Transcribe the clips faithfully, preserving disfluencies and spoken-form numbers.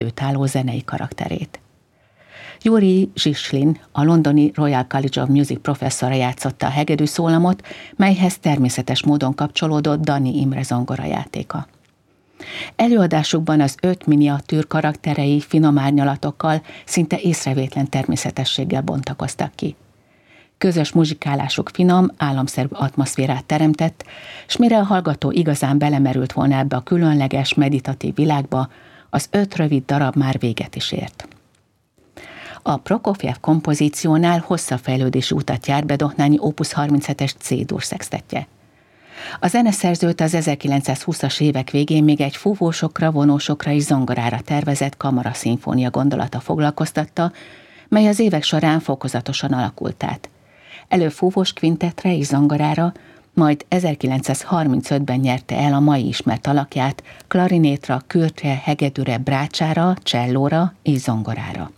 őt álló zenei karakterét. Juri Zsislin, a londoni Royal College of Music professzora játszotta a hegedű szólamot, melyhez természetes módon kapcsolódott Dani Imre zongorajátéka. Előadásukban az öt miniatűr karakterei finom árnyalatokkal, szinte észrevétlen természetességgel bontakoztak ki. Közös muzsikálásuk finom, álomszerű atmoszférát teremtett, s mire a hallgató igazán belemerült volna ebbe a különleges, meditatív világba, az öt rövid darab már véget is ért. A Prokofjev kompozíciónál hosszabb fejlődési utat jár be Dohnányi Opus harminchetes C-dur szextettje. A zeneszerzőt az ezerkilencszázhúszas évek végén még egy fúvósokra, vonósokra és zongorára tervezett kamaraszimfónia gondolata foglalkoztatta, mely az évek során fokozatosan alakult át. Előbb fúvós kvintettre és zongorára, majd ezerkilencszázharmincötben nyerte el a mai ismert alakját klarinétra, kürtre, hegedűre, brácsára, csellóra és zongorára.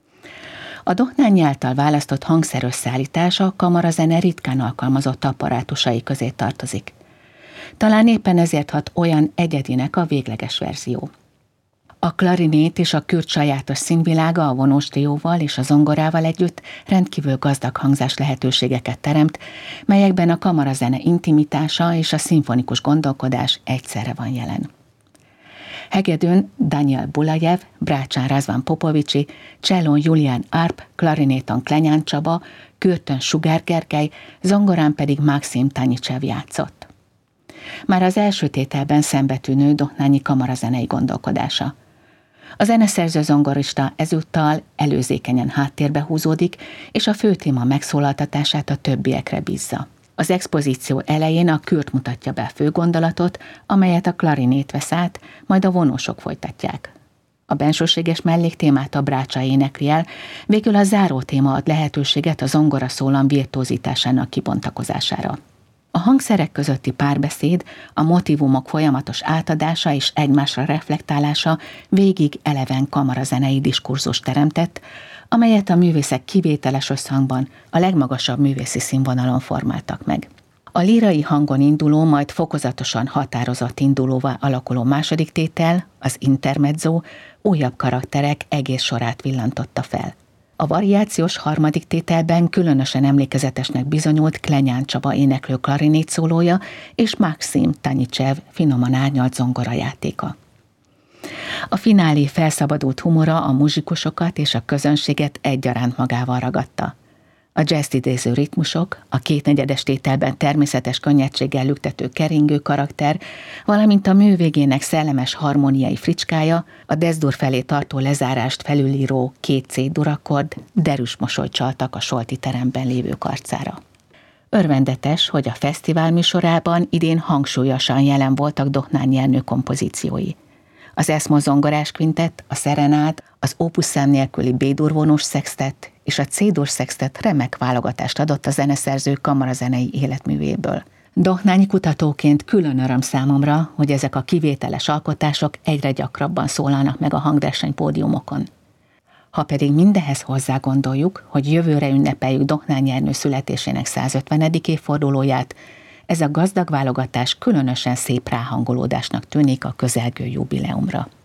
A Dohnányi által választott hangszerösszeállítása a kamarazene ritkán alkalmazott apparátusai közé tartozik. Talán éppen ezért hat olyan egyedinek a végleges verzió. A klarinét és a kürt sajátos színvilága a vonós trióval és a zongorával együtt rendkívül gazdag hangzás lehetőségeket teremt, melyekben a kamarazene intimitása és a szimfonikus gondolkodás egyszerre van jelen. Hegedűn Daniel Bulajev, brácsán Razvan Popovicsi, csellón Julián Arp, klarinéton Klenyán Csaba, kürtön Sugár Gergely, zongorán pedig Maxim Tanyichev játszott. Már az első tételben szembetűnő Dohnányi kamarazenei gondolkodása. A zeneszerző zongorista ezúttal előzékenyen háttérbe húzódik, és a főtéma megszólaltatását a többiekre bízza. Az expozíció elején a kürt mutatja be a főgondolatot, amelyet a klarinét vesz át, majd a vonósok folytatják. A bensőséges melléktémát a brácsa énekli el, végül a záró téma ad lehetőséget a zongora szólam virtuózitásának kibontakozására. A hangszerek közötti párbeszéd, a motívumok folyamatos átadása és egymásra reflektálása végig eleven kamarazenei diskurzus teremtett, amelyet a művészek kivételes összhangban a legmagasabb művészi színvonalon formáltak meg. A lírai hangon induló, majd fokozatosan határozott indulóvá alakuló második tétel, az intermezzo, újabb karakterek egész sorát villantotta fel. A variációs harmadik tételben különösen emlékezetesnek bizonyult Klenyán Csaba éneklő klarinét szólója és Maxim Tanyichev finoman árnyalt zongorajátéka. A finálé felszabadult humora a muzsikusokat és a közönséget egyaránt magával ragadta. A jazz idéző ritmusok, a kétnegyedes tételben természetes könnyedséggel lüktető keringő karakter, valamint a mű végének szellemes harmóniai fricskája, a desdur felé tartó lezárást felülíró két C-dur akkord derűs mosolyt csaltak a Solti teremben lévők arcára. Örvendetes, hogy a fesztivál műsorában idén hangsúlyosan jelen voltak Dohnányi Ernő kompozíciói. Az Eszmo zongorás kvintett, a Szerenád, az Opus szám nélküli B-dur vonós szextett és a C-dur szextett remek válogatást adott a zeneszerző kamarazenei életművéből. Dohnányi kutatóként külön öröm számomra, hogy ezek a kivételes alkotások egyre gyakrabban szólalnak meg a hangverseny pódiumokon. Ha pedig mindehez hozzá-gondoljuk, hogy jövőre ünnepeljük Dohnányi Ernő születésének százötvenedik évfordulóját, ez a gazdag válogatás különösen szép ráhangolódásnak tűnik a közelgő jubileumra.